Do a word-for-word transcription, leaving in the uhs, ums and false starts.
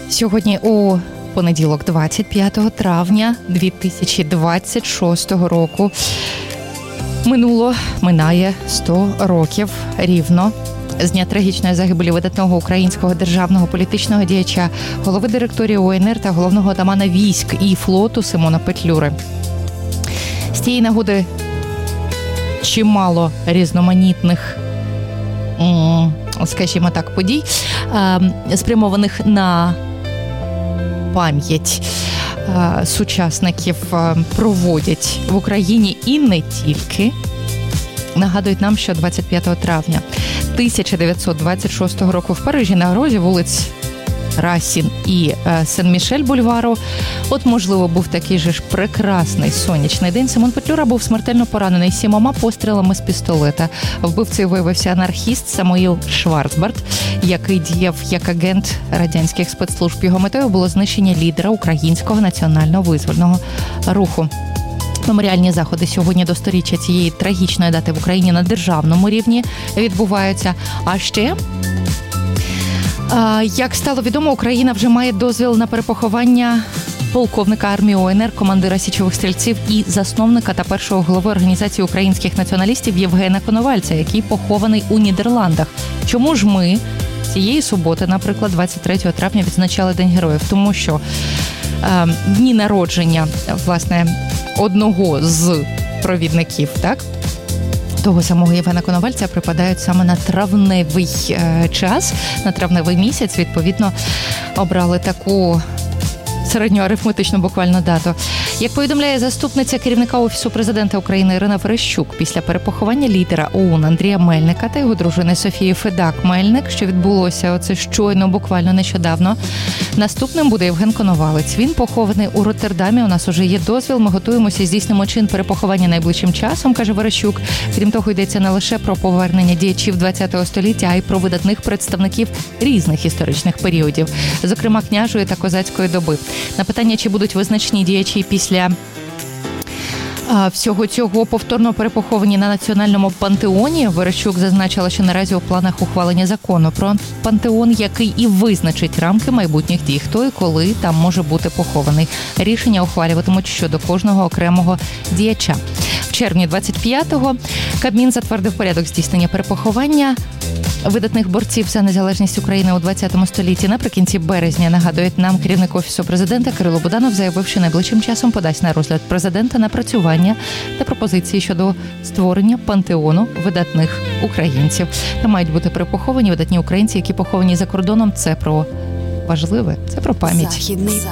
Сьогодні у понеділок, двадцять п'ятого травня дві тисячі двадцять шостого року, минуло, минає сто років рівно з дня трагічної загибелі видатного українського державного політичного діяча, голови директорії УНР та головного отамана військ і флоту Симона Петлюри. З цієї нагоди чимало різноманітних, скажімо так, подій, спрямованих на пам'ять сучасників, проводять в Україні і не тільки. Нагадують нам, що двадцять п'ятого травня тисяча дев'ятсот двадцять шостого року в Парижі на розі вулиць Расін і Сен-Мішель бульвару, от, можливо, був такий же ж прекрасний сонячний день, Симон Петлюра був смертельно поранений сімома пострілами з пістолета. Вбивцею виявився анархіст Самуїл Шварцбард, який діяв як агент радянських спецслужб. Його метою було знищення лідера українського національного визвольного руху. Меморіальні заходи сьогодні до сторіччя цієї трагічної дати в Україні на державному рівні відбуваються. А ще, як стало відомо, Україна вже має дозвіл на перепоховання полковника армії УНР, командира січових стрільців і засновника та першого голови Організації українських націоналістів Євгена Коновальця, який похований у Нідерландах. Чому ж ми цієї суботи, наприклад, двадцять третього травня відзначали День героїв? Тому що е, дні народження, власне, одного з провідників, так, того самого Євгена Коновальця припадають саме на травневий е, час, на травневий місяць. Відповідно, обрали таку середньоарифметичну буквально дату. Як повідомляє заступниця керівника Офісу президента України Ірина Верещук, після перепоховання лідера ОУН Андрія Мельника та його дружини Софії Федак-Мельник, що відбулося оце щойно, буквально нещодавно, наступним буде Євген Коновалець. Він похований у Роттердамі. У нас уже є дозвіл, ми готуємося, здійснимо чин перепоховання найближчим часом, каже Верещук. Крім того, йдеться не лише про повернення діячів ХХ століття, а й про видатних представників різних історичних періодів, зокрема княжої та козацької доби. На питання, чи будуть визначні діячі після а, всього цього повторно перепоховані на національному пантеоні, Верещук зазначила, що наразі у планах ухвалення закону про пантеон, який і визначить рамки майбутніх дій, хто і коли там може бути похований. Рішення ухвалюватимуть щодо кожного окремого діяча. В червні двадцять п'ятого Кабмін затвердив порядок здійснення перепоховання видатних борців за незалежність України у ХХ столітті. Наприкінці березня, нагадують нам керівник Офісу президента Кирило Буданов, заявив, що найближчим часом подасть на розгляд президента напрацювання та пропозиції щодо створення пантеону видатних українців. Там мають бути перепоховані видатні українці, які поховані за кордоном. Це про важливе, це про пам'ять.